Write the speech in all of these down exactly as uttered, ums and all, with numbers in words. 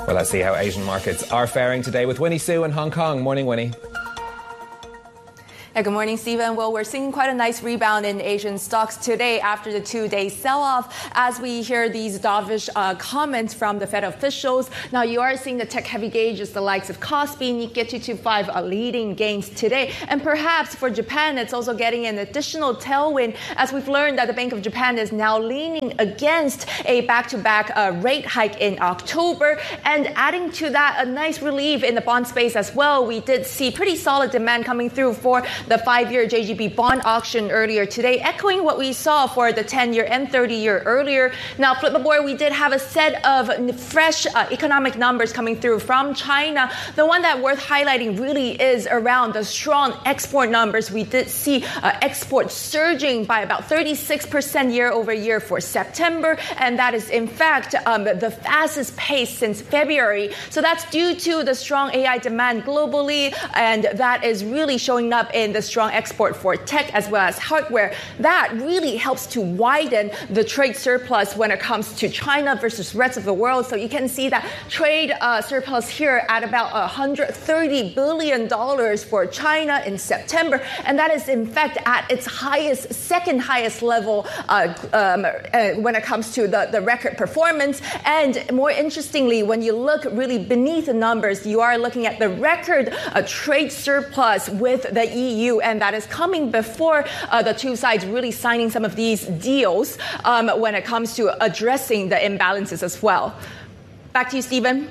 Well, let's see how Asian markets are faring today with Winnie Su in Hong Kong. Morning, Winnie. Yeah, good morning, Stephen. Well, we're seeing quite a nice rebound in Asian stocks today after the two-day sell-off as we hear these dovish uh, comments from the Fed officials. Now, you are seeing the tech-heavy gauges, the likes of Kospi, Nikkei two twenty-five, are leading gains today. And perhaps for Japan, it's also getting an additional tailwind as we've learned that the Bank of Japan is now leaning against a back-to-back uh, rate hike in October. And adding to that, a nice relief in the bond space as well. We did see pretty solid demand coming through for the five-year J G B bond auction earlier today, echoing what we saw for the ten-year and thirty-year earlier. Now, flip aboard, we did have a set of fresh uh, economic numbers coming through from China. The one that worth highlighting really is around the strong export numbers. We did see uh, exports surging by about thirty-six percent year over year for September, and that is in fact um, the fastest pace since February. So that's due to the strong A I demand globally, and that is really showing up in the strong export for tech as well as hardware. That really helps to widen the trade surplus when it comes to China versus rest of the world. So you can see that trade uh, surplus here at about one hundred thirty billion dollars for China in September. And that is in fact at its highest, second highest level uh, um, uh, when it comes to the, the record performance. And more interestingly, when you look really beneath the numbers, you are looking at the record uh, trade surplus with the E U. And that is coming before uh, the two sides really signing some of these deals um, when it comes to addressing the imbalances as well. Back to you, Stephen.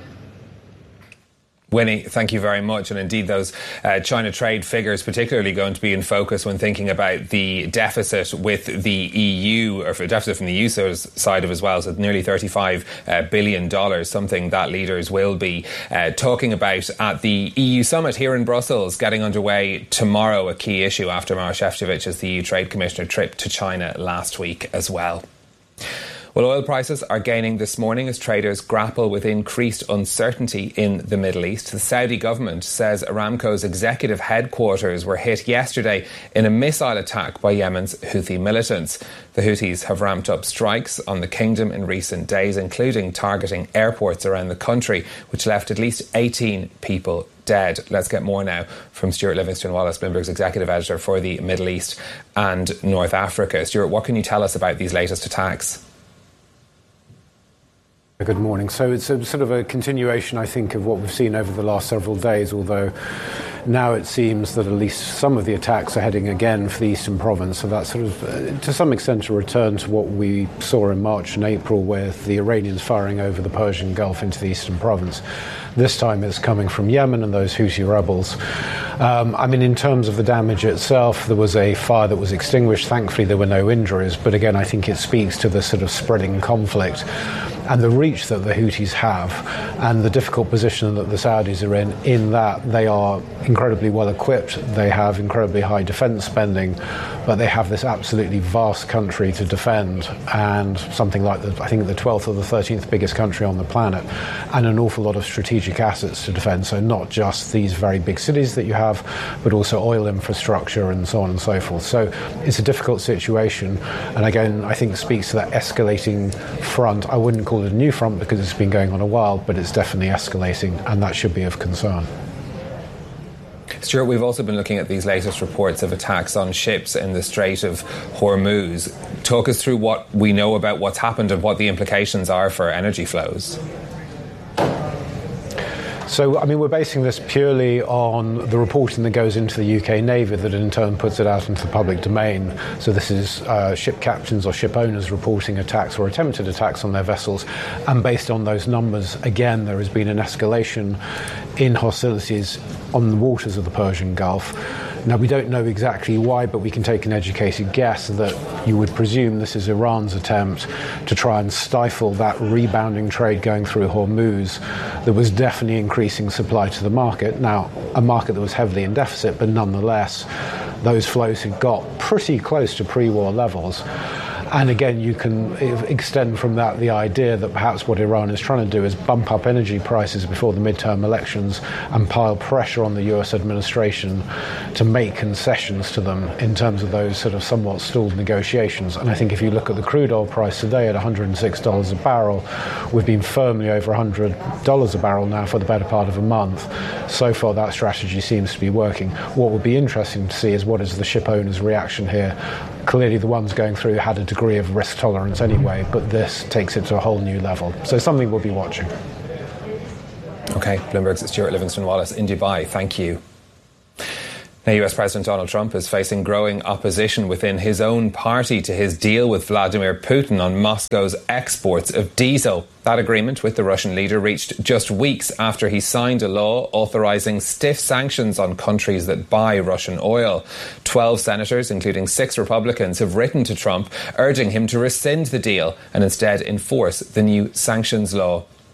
Winnie, thank you very much. And indeed, those uh, China trade figures particularly going to be in focus when thinking about the deficit with the E U, or for deficit from the E U side of as well. So nearly thirty-five uh, billion dollars, something that leaders will be uh, talking about at the E U summit here in Brussels, getting underway tomorrow, a key issue after Maroš Šefčovič as the E U Trade Commissioner trip to China last week as well. Well, oil prices are gaining this morning as traders grapple with increased uncertainty in the Middle East. The Saudi government says Aramco's executive headquarters were hit yesterday in a missile attack by Yemen's Houthi militants. The Houthis have ramped up strikes on the kingdom in recent days, including targeting airports around the country, which left at least eighteen people dead. Let's get more now from Stuart Livingston-Wallace, Bloomberg's executive editor for the Middle East and North Africa. Stuart, what can you tell us about these latest attacks? Good morning. So it's a sort of a continuation, I think, of what we've seen over the last several days, although now it seems that at least some of the attacks are heading again for the Eastern Province. So that's sort of, uh, to some extent, a return to what we saw in March and April with the Iranians firing over the Persian Gulf into the Eastern Province. This time it's coming from Yemen and those Houthi rebels. Um, I mean, in terms of the damage itself, there was a fire that was extinguished. Thankfully, there were no injuries. But again, I think it speaks to the sort of spreading conflict and the reach that the Houthis have and the difficult position that the Saudis are in, in that they are incredibly well equipped, they have incredibly high defence spending, but they have this absolutely vast country to defend, and something like, the, I think, the twelfth or the thirteenth biggest country on the planet, and an awful lot of strategic assets to defend. So not just these very big cities that you have, but also oil infrastructure and so on and so forth. So it's a difficult situation, and again, I think speaks to that escalating front. I wouldn't call it a new front because it's been going on a while, but it's definitely escalating, and that should be of concern. Stuart, we've also been looking at these latest reports of attacks on ships in the Strait of Hormuz. Talk us through what we know about what's happened and what the implications are for energy flows. So, I mean, we're basing this purely on the reporting that goes into the U K Navy that in turn puts it out into the public domain. So this is uh, ship captains or ship owners reporting attacks or attempted attacks on their vessels. And based on those numbers, again, there has been an escalation in hostilities on the waters of the Persian Gulf. Now, we don't know exactly why, but we can take an educated guess that you would presume this is Iran's attempt to try and stifle that rebounding trade going through Hormuz that was definitely increasing supply to the market. Now, a market that was heavily in deficit, but nonetheless, those flows had got pretty close to pre-war levels. And again, you can extend from that the idea that perhaps what Iran is trying to do is bump up energy prices before the midterm elections and pile pressure on the U S administration to make concessions to them in terms of those sort of somewhat stalled negotiations. And I think if you look at the crude oil price today at one hundred six dollars a barrel, we've been firmly over one hundred dollars a barrel now for the better part of a month. So far, that strategy seems to be working. What will be interesting to see is what is the ship owner's reaction here. Clearly, the ones going through had a degree of risk tolerance anyway, but this takes it to a whole new level. So something we'll be watching. OK, Bloomberg's Stuart Livingston-Wallace in Dubai. Thank you. Now, U S President Donald Trump is facing growing opposition within his own party to his deal with Vladimir Putin on Moscow's exports of diesel. That agreement with the Russian leader reached just weeks after he signed a law authorising stiff sanctions on countries that buy Russian oil. Twelve senators, including six Republicans, have written to Trump urging him to rescind the deal and instead enforce the new sanctions law.